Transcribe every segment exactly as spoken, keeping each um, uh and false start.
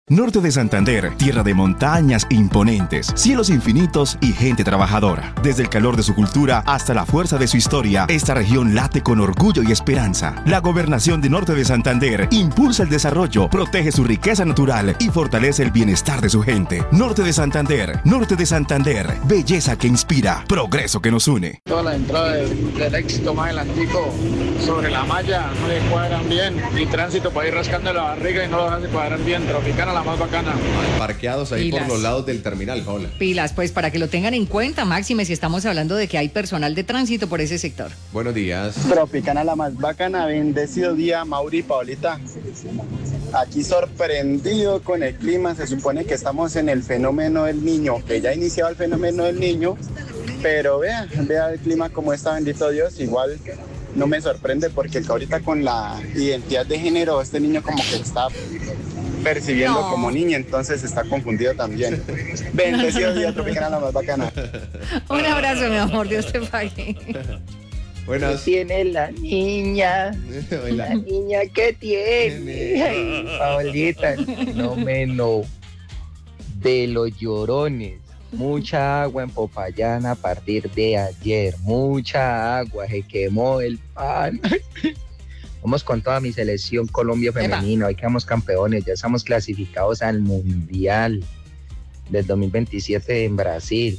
Norte de Santander, tierra de montañas imponentes, cielos infinitos y gente trabajadora. Desde el calor de su cultura hasta la fuerza de su historia, esta región late con orgullo y esperanza. La gobernación de Norte de Santander impulsa el desarrollo, protege su riqueza natural y fortalece el bienestar de su gente. Norte de Santander, Norte de Santander, belleza que inspira, progreso que nos une. Toda la entrada del, del éxito más adelantico sobre la malla no le cuadran bien, y tránsito para ir rascando la barriga y no lo hace cuadrar bien. Tropicana la más bacana. Parqueados ahí Pilas. Por los lados del terminal, Paola. Pilas, pues para que lo tengan en cuenta, máxime, si estamos hablando de que hay personal de tránsito por ese sector. Buenos días. Tropicana la más bacana, bendecido día, Mauri y Paolita. Aquí sorprendido con el clima, se supone que estamos en el fenómeno del niño, que ya ha iniciado el fenómeno del niño, pero vea, vea el clima como está, bendito Dios, igual no me sorprende porque ahorita con la identidad de género, este niño como que está percibiendo no. como niña, entonces está confundido también. Bendecido día, Tropicana la más bacana. Un abrazo, mi amor, Dios te pague. Buenas. ¿Qué tiene la niña? La niña que tiene. Ay, Paolita, no menos de los llorones. Mucha agua en Popayán a partir de ayer. Mucha agua, se quemó el pan. Vamos con toda mi selección Colombia femenina. Hoy quedamos campeones, ya estamos clasificados al Mundial del dos mil veintisiete en Brasil.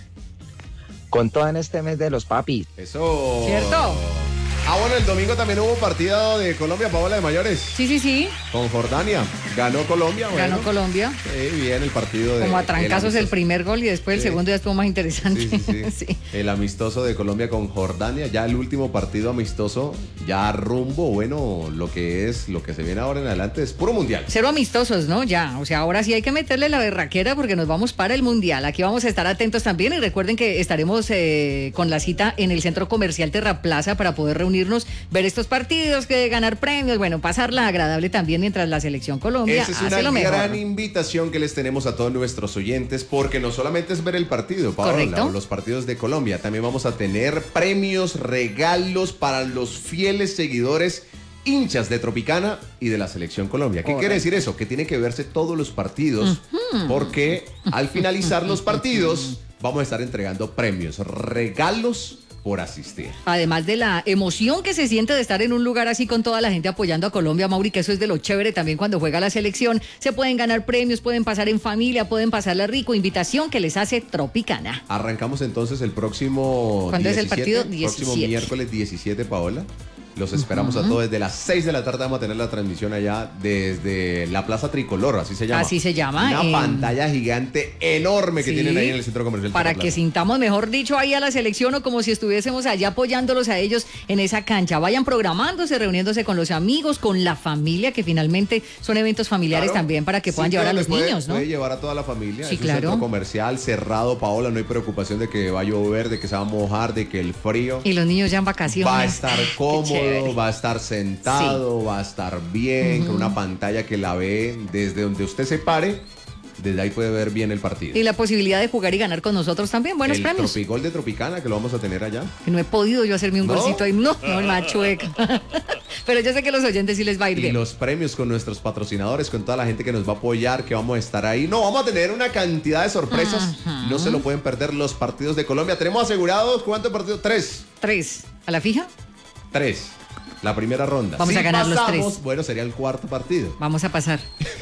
Con todo en este mes de los papis. Eso. ¿Cierto? Ah, bueno, el domingo también hubo partido de Colombia, Paola, de mayores. Sí, sí, sí. Con Jordania. Ganó Colombia, bueno. Ganó Colombia. Sí, bien el partido de... Como a trancazos el, el primer gol y después sí. el segundo ya estuvo más interesante. Sí, sí, sí. sí. El amistoso de Colombia con Jordania. Ya el último partido amistoso, ya rumbo, bueno, lo que es, lo que se viene ahora en adelante es puro mundial. Cero amistosos, ¿no? Ya, o sea, ahora sí hay que meterle la berraquera porque nos vamos para el mundial. Aquí vamos a estar atentos también y recuerden que estaremos eh, con la cita en el Centro Comercial Terraplaza para poder reunirnos, ver estos partidos, que ganar premios, bueno, pasarla agradable también mientras la selección Colombia Esa es hace una lo mejor. gran invitación que les tenemos a todos nuestros oyentes, porque no solamente es ver el partido, Paola, los partidos de Colombia, también vamos a tener premios, regalos para los fieles seguidores, hinchas de Tropicana y de la selección Colombia. ¿Qué Correcto. Quiere decir eso? Que tiene que verse todos los partidos, uh-huh. porque al finalizar los partidos vamos a estar entregando premios, regalos por asistir. Además de la emoción que se siente de estar en un lugar así con toda la gente apoyando a Colombia, Mauri, que eso es de lo chévere también cuando juega la selección, se pueden ganar premios, pueden pasar en familia, pueden pasarla rico, invitación que les hace Tropicana. Arrancamos entonces el próximo ¿Cuándo diecisiete, es el partido? diecisiete. Próximo miércoles diecisiete, Paola. Los esperamos uh-huh. a todos desde las seis de la tarde. Vamos a tener la transmisión allá desde la Plaza Tricolor, así se llama. Así se llama. Una en... pantalla gigante enorme que sí, tienen ahí en el Centro Comercial. Para que sintamos, mejor dicho, ahí a la selección o como si estuviésemos allá apoyándolos a ellos en esa cancha. Vayan programándose, reuniéndose con los amigos, con la familia, que finalmente son eventos familiares claro. también para que puedan sí, llevar a los puede, niños, ¿no? Puede llevar a toda la familia. Sí, es claro. un centro comercial cerrado, Paola, no hay preocupación de que va a llover, de que se va a mojar, de que el frío. Y los niños ya en vacaciones. Va a estar cómodo, va a estar sentado, sí. va a estar bien, uh-huh. con una pantalla que la ve desde donde usted se pare, desde ahí puede ver bien el partido. Y la posibilidad de jugar y ganar con nosotros también, buenos el premios. El Tropigol de Tropicana, que lo vamos a tener allá. Que no he podido yo hacerme un ¿No? golcito ahí, no, no, la chueca. Pero yo sé que a los oyentes sí les va a ir y bien. Y los premios con nuestros patrocinadores, con toda la gente que nos va a apoyar, que vamos a estar ahí. No, vamos a tener una cantidad de sorpresas, uh-huh. no se lo pueden perder los partidos de Colombia. Tenemos asegurados, ¿cuántos partidos? Tres. Tres. ¿A la fija? Tres. La primera ronda. Vamos si a ganar pasamos, los tres. Bueno, sería el cuarto partido. Vamos a pasar.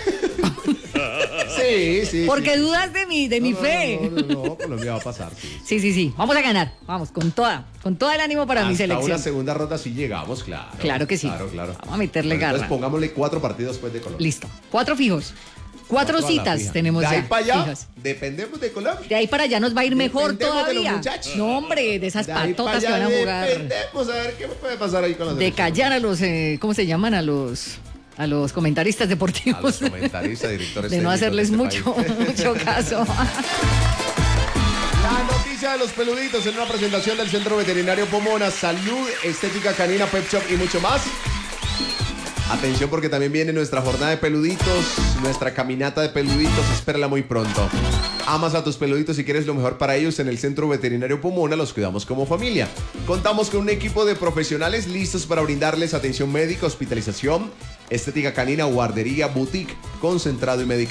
sí, sí. Porque sí. dudas de mi, de no, mi no, fe. No, no, no, no, Colombia va a pasar. Sí. sí, sí, sí. Vamos a ganar. Vamos, con toda, con todo el ánimo para Hasta mi selección. una segunda ronda sí llegamos, claro. Claro que sí. Claro, claro. Vamos a meterle bueno, garra. Entonces pongámosle cuatro partidos después de Colombia. Listo. Cuatro fijos. Cuatro, Cuatro citas tenemos de ya. De ahí para allá, fijas. Dependemos de Colombia. De ahí para allá nos va a ir mejor dependemos todavía. De los no, hombre, de esas de patotas que van a jugar. Dependemos a ver qué puede pasar ahí con los De callar a los, eh, ¿cómo se llaman? A los... A los comentaristas deportivos. A los comentaristas, directores de no hacerles de este mucho, mucho caso. La noticia de los peluditos en una presentación del Centro Veterinario Pomona. Salud, estética canina, pet shop y mucho más. Atención porque también viene nuestra jornada de peluditos, nuestra caminata de peluditos, espérala muy pronto. Amas a tus peluditos y quieres lo mejor para ellos en el Centro Veterinario Pomona, los cuidamos como familia. Contamos con un equipo de profesionales listos para brindarles atención médica, hospitalización, estética canina, guardería, boutique, concentrado y medicamento.